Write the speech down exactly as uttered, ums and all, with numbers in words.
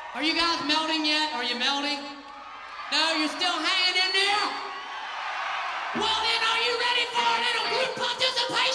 Are you guys melting yet? Are you melting? No, you're still hanging in there? Well then, are you ready for a little group participation?